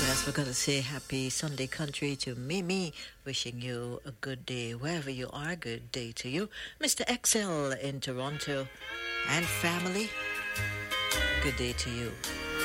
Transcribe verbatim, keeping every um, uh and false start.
Yes, we're going to say happy Sunday country to Mimi, wishing you a good day wherever you are. Good day to you. Mister Excel in Toronto and family, good day to you.